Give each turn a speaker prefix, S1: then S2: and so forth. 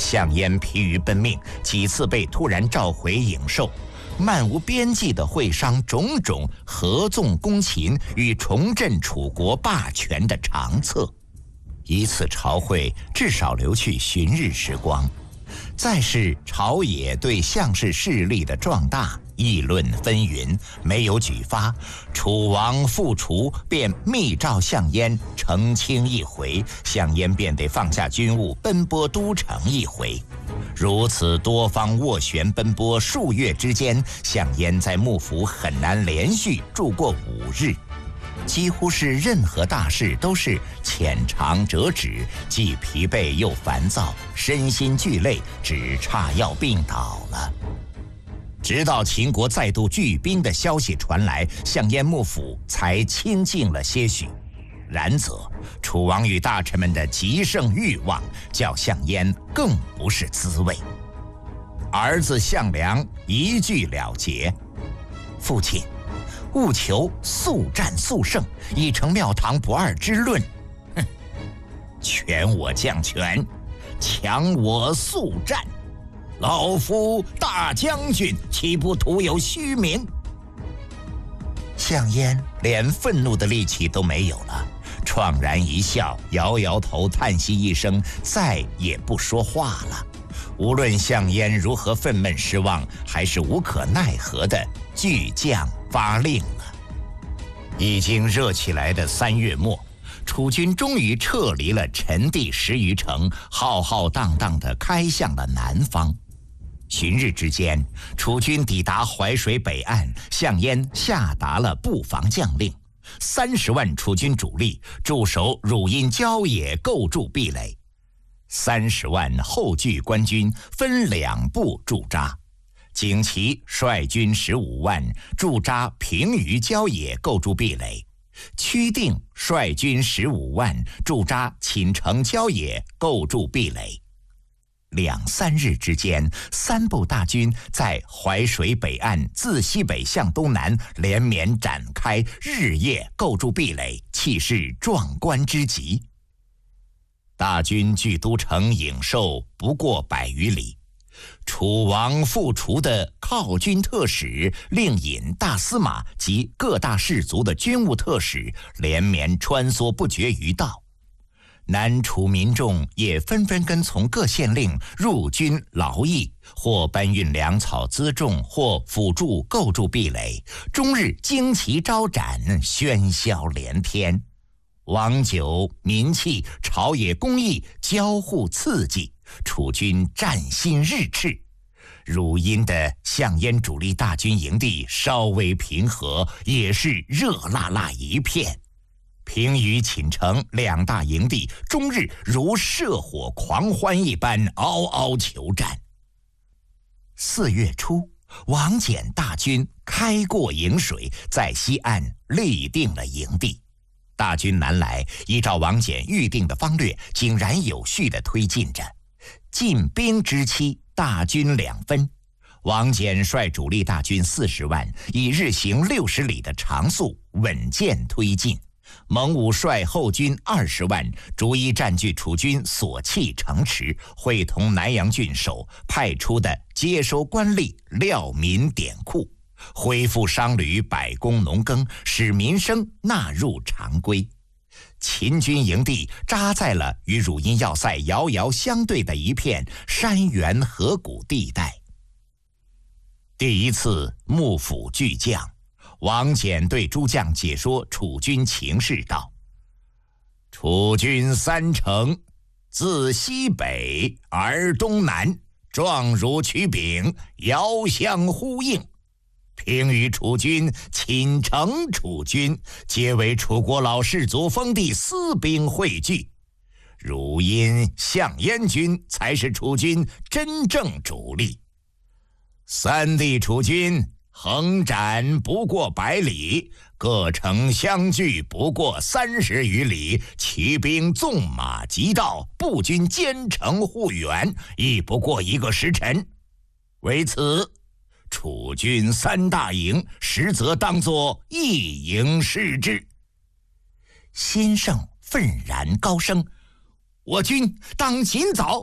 S1: 项燕疲于奔命，几次被突然召回颍寿，漫无边际地会商种种合纵攻秦与重振楚国霸权的长策。一次朝会至少留去旬日时光。再是朝野对项氏势力的壮大议论纷纭，没有举发，楚王复楚便密诏项燕澄清一回，项燕便得放下军务奔波都城一回。如此多方斡旋奔波数月之间，项燕在幕府很难连续住过5日，几乎是任何大事都是浅尝辄止，既疲惫又烦躁，身心俱累，只差要病倒了。直到秦国再度聚兵的消息传来，项燕幕府才清静了些许。然则楚王与大臣们的极盛欲望，叫项燕更不是滋味。儿子项梁一句了结：父亲，务求速战速胜，以成庙堂不二之论。权我将权，强我速战。老夫大将军，岂不徒有虚名？项燕连愤怒的力气都没有了，怆然一笑，摇摇头，叹息一声，再也不说话了。无论项燕如何愤懑失望，还是无可奈何的巨将发令了。已经热起来的3月末，楚军终于撤离了陈地10余城，浩浩荡荡地开向了南方。旬日之间，楚军抵达淮水北岸，项燕下达了布防将令，30万楚军主力驻守汝阴郊野，构筑壁垒；30万后拒官军分2部驻扎。景琦率军15万驻扎平舆郊野，构筑壁垒；屈定率军15万驻扎寝城郊野，构筑壁垒。2、3日之间，3部大军在淮水北岸自西北向东南连绵展开，日夜构筑壁垒，气势壮观之极。大军距都城颍寿不过100余里，楚王复楚的犒军特使、令尹、大司马及各大氏族的军务特使连绵穿梭不绝于道。南楚民众也纷纷跟从各县令入军劳役，或搬运粮草辎重，或辅助构筑壁垒，终日旌旗招展，喧嚣连天。王酒、民器、朝野公议交互刺激，楚军战心日炽。汝阴的项燕主力大军营地稍微平和，也是热辣辣一片。平舆、寝城2大营地终日如射火狂欢一般嗷嗷求战。4月初，王翦大军开过颍水，在西岸立定了营地。大军南来，依照王翦预定的方略，井然有序地推进着。进兵之期，大军2分。王翦率主力大军40万，以日行60里的长速稳健推进。蒙武率后军20万，逐一占据楚军所弃城池，会同南阳郡守派出的接收官吏，料民典库，恢复商旅，百工农耕，使民生纳入常规。秦军营地扎在了与汝阴要塞遥遥相对的一片山原河谷地带。第一次幕府巨将，王翦对诸将解说楚军情势道：楚军3城，自西北而东南，状如曲柄，遥相呼应。平舆楚军、寝城楚军，皆为楚国老氏族封地私兵汇聚。汝阴、项燕军才是楚军真正主力。3地楚军横展不过100里，各城相距不过30余里，骑兵纵马急到，步军兼程护远，亦不过1个时辰。为此，楚军3大营，实则当作一营视之。先生愤然高声：我军当尽早